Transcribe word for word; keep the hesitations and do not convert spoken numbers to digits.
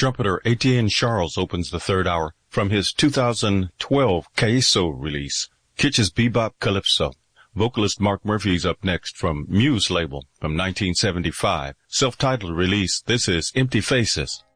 trumpeter Etienne Charles opens the third hour from his two thousand twelve Queso release, Kitsch's Bebop Calypso. Vocalist Mark Murphy is up next from Muse label from nineteen seventy-five. Self-titled release, this is Empty Faces.